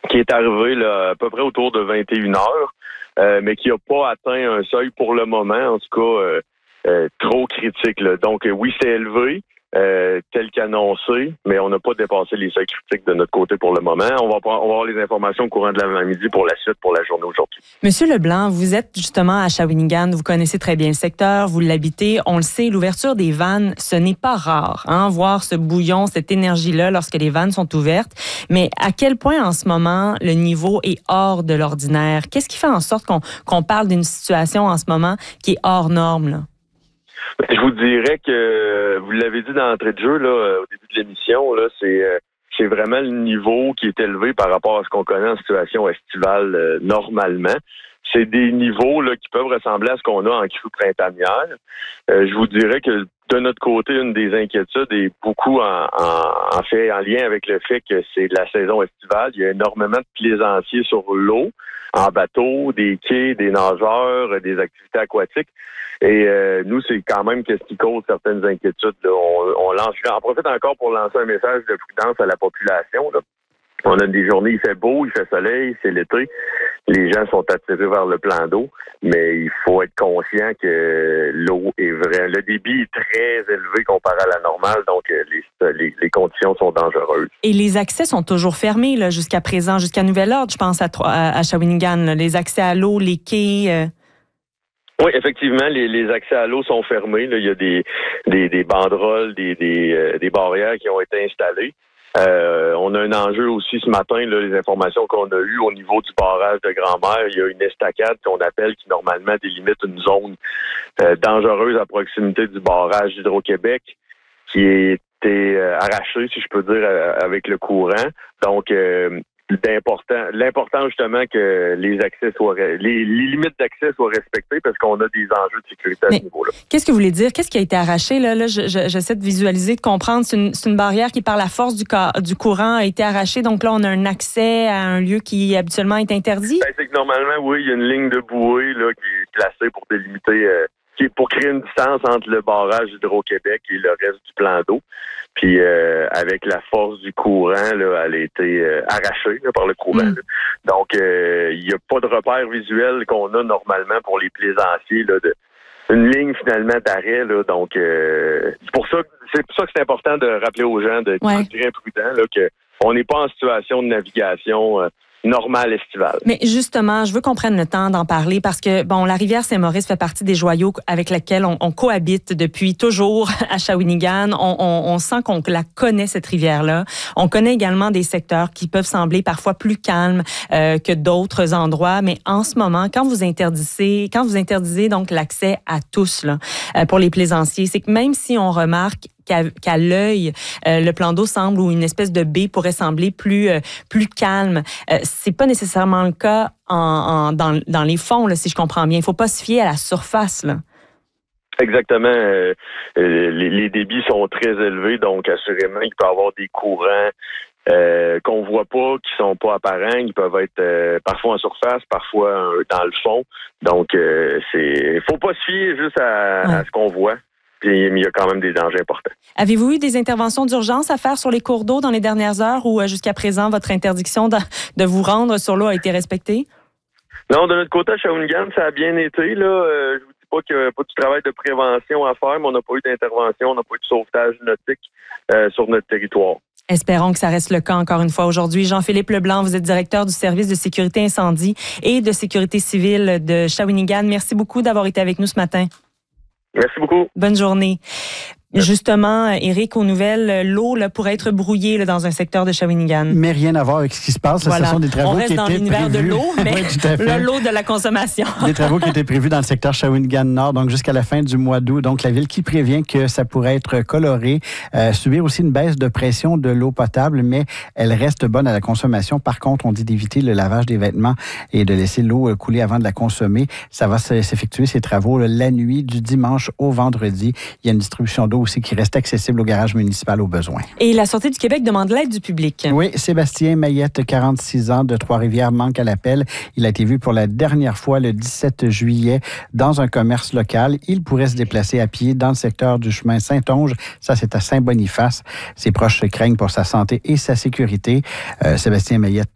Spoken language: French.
qui est arrivé là, à peu près autour de 21 heures, mais qui n'a pas atteint un seuil pour le moment, en tout cas trop critique. Là. Donc oui, c'est élevé, tel qu'annoncé, mais on n'a pas dépassé les seuils critiques de notre côté pour le moment. On va avoir les informations au courant de l'avant-midi pour la suite, pour la journée aujourd'hui. Monsieur Leblanc, vous êtes justement à Shawinigan, vous connaissez très bien le secteur, vous l'habitez, on le sait, l'ouverture des vannes, ce n'est pas rare, voir ce bouillon, cette énergie-là lorsque les vannes sont ouvertes, mais à quel point en ce moment le niveau est hors de l'ordinaire? Qu'est-ce qui fait en sorte qu'on parle d'une situation en ce moment qui est hors norme, là? Je vous dirais que, vous l'avez dit d'entrée de jeu, là, au début de l'émission, là, c'est vraiment le niveau qui est élevé par rapport à ce qu'on connaît en situation estivale normalement. C'est des niveaux là, qui peuvent ressembler à ce qu'on a en crue printanière. Je vous dirais que de notre côté, une des inquiétudes est beaucoup en fait en lien avec le fait que c'est la saison estivale. Il y a énormément de plaisanciers sur l'eau, en bateau, des quais, des nageurs, des activités aquatiques. Et nous, c'est quand même ce qui cause certaines inquiétudes. Là. J'en profite encore pour lancer un message de prudence à la population. Là. On a des journées, il fait beau, il fait soleil, c'est l'été. Les gens sont attirés vers le plan d'eau, mais il faut être conscient que l'eau est vraie. Le débit est très élevé comparé à la normale, donc les conditions sont dangereuses. Et les accès sont toujours fermés là, jusqu'à présent, jusqu'à nouvel ordre, je pense, à Shawinigan. Là. Les accès à l'eau, les quais... Oui, effectivement, les accès à l'eau sont fermés. Là. Il y a des banderoles, des barrières qui ont été installées. On a un enjeu aussi ce matin, là, les informations qu'on a eues au niveau du barrage de Grand-Mère. Il y a une estacade qu'on appelle qui normalement délimite une zone dangereuse à proximité du barrage d'Hydro-Québec qui a été arrachée, si je peux dire, avec le courant. Donc, l'important justement que les accès les limites d'accès soient respectées parce qu'on a des enjeux de sécurité à ce niveau-là. Qu'est-ce que vous voulez dire? Qu'est-ce qui a été arraché? Là, j'essaie de visualiser, de comprendre. C'est une barrière qui, par la force du courant, a été arrachée. Donc là, on a un accès à un lieu qui habituellement est interdit? C'est que normalement, oui, il y a une ligne de bouée là, qui est placée pour délimiter, pour créer une distance entre le barrage d'Hydro-Québec et le reste du plan d'eau. Puis avec la force du courant, là, elle a été arrachée là, par le courant. Là. Donc, il n'y a pas de repère visuel qu'on a normalement pour les plaisanciers, là, une ligne finalement d'arrêt. Là, donc, c'est pour ça que c'est important de rappeler aux gens d'être très prudents, là, qu'on n'est pas en situation de navigation normale estivale. Mais justement, je veux qu'on prenne le temps d'en parler parce que, bon, la rivière Saint-Maurice fait partie des joyaux avec lesquels on cohabite depuis toujours à Shawinigan. On sent qu'on la connaît, cette rivière-là. On connaît également des secteurs qui peuvent sembler parfois plus calmes que d'autres endroits. Mais en ce moment, quand vous interdisez donc l'accès à tous là, pour les plaisanciers, c'est que même si on remarque qu'à l'œil, le plan d'eau semble ou une espèce de baie pourrait sembler plus calme. C'est pas nécessairement le cas dans les fonds, là, si je comprends bien. Il faut pas se fier à la surface, là. Exactement. Les débits sont très élevés, donc assurément, il peut y avoir des courants qu'on voit pas, qui sont pas apparents. Ils peuvent être parfois en surface, parfois dans le fond. Donc, faut pas se fier juste à ce qu'on voit. Puis, il y a quand même des dangers importants. Avez-vous eu des interventions d'urgence à faire sur les cours d'eau dans les dernières heures ou jusqu'à présent, votre interdiction de vous rendre sur l'eau a été respectée? Non, de notre côté, à Shawinigan, ça a bien été. Là. Je vous dis pas qu'il n'y a pas du travail de prévention à faire, mais on n'a pas eu d'intervention, on n'a pas eu de sauvetage nautique sur notre territoire. Espérons que ça reste le cas encore une fois aujourd'hui. Jean-Philippe Leblanc, vous êtes directeur du service de sécurité incendie et de sécurité civile de Shawinigan. Merci beaucoup d'avoir été avec nous ce matin. Merci beaucoup. Bonne journée. Justement, Éric, aux nouvelles, l'eau là, pourrait être brouillée là, dans un secteur de Shawinigan. Mais rien à voir avec ce qui se passe. Voilà. Ce sont des travaux qui étaient prévus. On reste dans l'univers de l'eau, mais oui, l'eau de la consommation. Des travaux qui étaient prévus dans le secteur Shawinigan-Nord, donc jusqu'à la fin du mois d'août. Donc, la ville qui prévient que ça pourrait être coloré, subir aussi une baisse de pression de l'eau potable, mais elle reste bonne à la consommation. Par contre, on dit d'éviter le lavage des vêtements et de laisser l'eau couler avant de la consommer. Ça va s'effectuer, ces travaux, la nuit du dimanche au vendredi. Il y a une distribution d'eau aussi qui reste accessible au garage municipal au besoin. Et la Sûreté du Québec demande l'aide du public. Oui, Sébastien Maillette, 46 ans, de Trois-Rivières, manque à l'appel. Il a été vu pour la dernière fois le 17 juillet dans un commerce local. Il pourrait se déplacer à pied dans le secteur du chemin Saint-Onge. Ça, c'est à Saint-Boniface. Ses proches craignent pour sa santé et sa sécurité. Sébastien Maillette